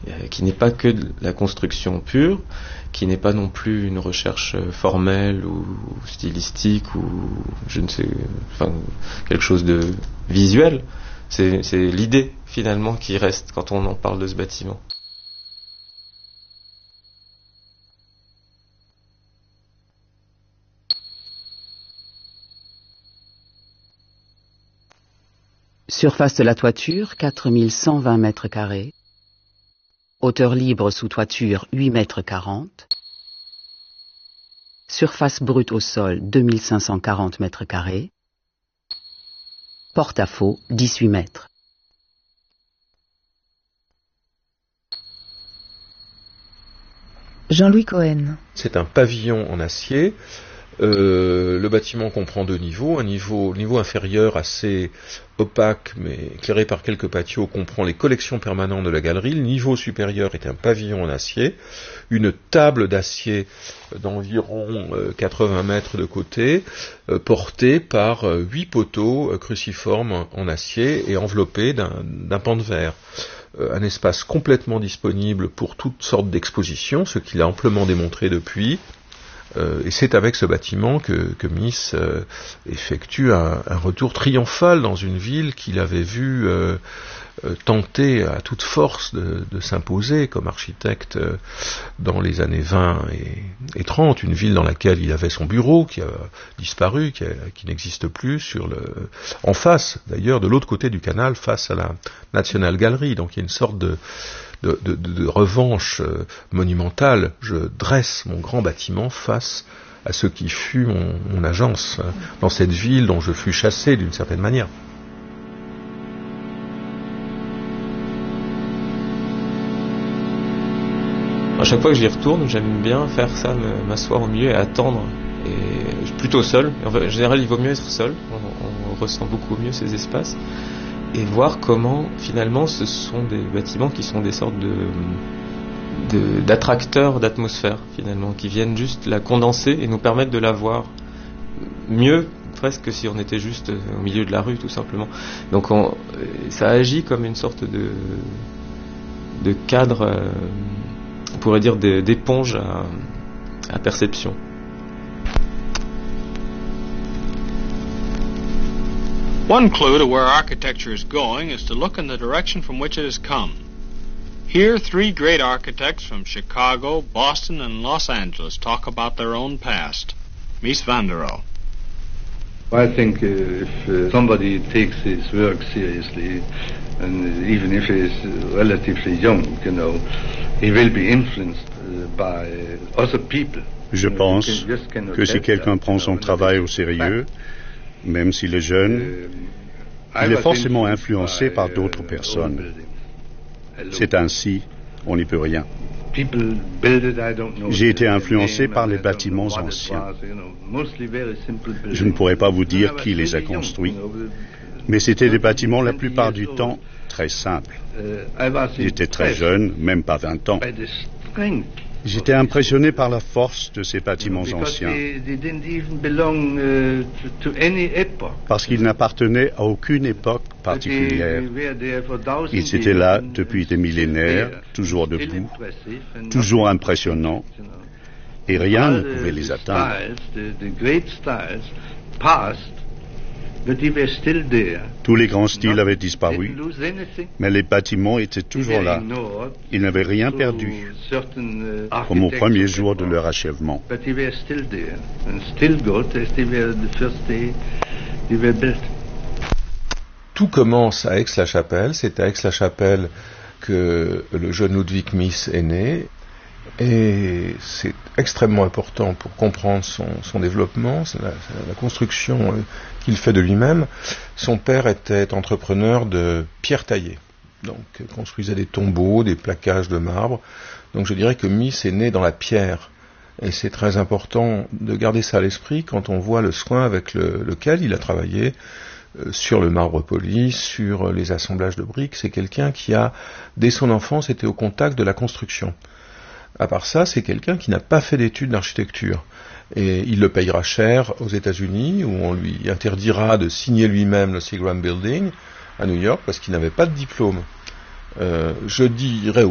qui n'est pas que de la construction pure, qui n'est pas non plus une recherche formelle ou stylistique ou je ne sais, enfin quelque chose de visuel. C'est l'idée finalement qui reste quand on en parle de ce bâtiment. Surface de la toiture, 4120 mètres carrés. Hauteur libre sous toiture, 8 mètres 40. Surface brute au sol, 2540 mètres carrés. Porte-à-faux, 18 mètres. Jean-Louis Cohen. C'est un pavillon en acier. Le bâtiment comprend deux niveaux. Le niveau inférieur assez opaque mais éclairé par quelques patios comprend les collections permanentes de la galerie. Le niveau supérieur est un pavillon en acier, une table d'acier d'environ 80 mètres de côté, portée par 8 poteaux cruciformes en acier et enveloppés d'un pan de verre. Un espace complètement disponible pour toutes sortes d'expositions, ce qu'il a amplement démontré depuis. Et c'est avec ce bâtiment que Mies effectue un retour triomphal dans une ville qu'il avait vu tenter à toute force de s'imposer comme architecte dans les années 20 et 30, une ville dans laquelle il avait son bureau qui a disparu, qui n'existe plus, en face d'ailleurs, de l'autre côté du canal, face à la National Gallery. Donc il y a une sorte de revanche monumentale. Je dresse mon grand bâtiment face à ce qui fut mon agence dans cette ville dont je fus chassé d'une certaine manière. À chaque fois que j'y retourne, j'aime bien faire ça, m'asseoir au milieu et attendre. Et plutôt seul. En général, il vaut mieux être seul. On ressent beaucoup mieux ces espaces. Et voir comment, finalement, ce sont des bâtiments qui sont des sortes d'attracteurs d'atmosphère, finalement, qui viennent juste la condenser et nous permettre de la voir mieux, presque, que si on était juste au milieu de la rue, tout simplement. Donc, ça agit comme une sorte de cadre, on pourrait dire d'éponge à perception. One clue to where architecture is going is to look in the direction from which it has come. Here, three great architects from Chicago, Boston, and Los Angeles talk about their own past. Mies van der Rohe. I think if somebody takes his work seriously, and even if he is relatively young, he will be influenced by other people. Je pense que si quelqu'un prend son travail au sérieux, même s'il est jeune, il est forcément influencé par d'autres personnes. C'est ainsi, on n'y peut rien. J'ai été influencé par les bâtiments anciens. Je ne pourrais pas vous dire qui les a construits, mais c'était des bâtiments la plupart du temps très simples. J'étais très jeune, même pas 20 ans. J'étais impressionné par la force de ces bâtiments anciens, parce qu'ils n'appartenaient à aucune époque particulière. Ils étaient là depuis des millénaires, toujours debout, toujours impressionnants, et rien ne pouvait les atteindre. Tous les grands styles avaient disparu, mais les bâtiments étaient toujours là. Ils n'avaient rien perdu, comme au premier jour de leur achèvement. Tout commence à Aix-la-Chapelle. C'est à Aix-la-Chapelle que le jeune Ludwig Mies est né. Et c'est extrêmement important pour comprendre son développement, la construction qu'il fait de lui-même. Son père était entrepreneur de pierre taillée, donc construisait des tombeaux, des placages de marbre. Donc je dirais que Mies est né dans la pierre. Et c'est très important de garder ça à l'esprit quand on voit le soin avec lequel il a travaillé sur le marbre poli, sur les assemblages de briques. C'est quelqu'un qui a, dès son enfance, été au contact de la construction. À part ça, c'est quelqu'un qui n'a pas fait d'études d'architecture. Et il le payera cher aux États-Unis, où on lui interdira de signer lui-même le Seagram Building à New York, parce qu'il n'avait pas de diplôme. Je dirais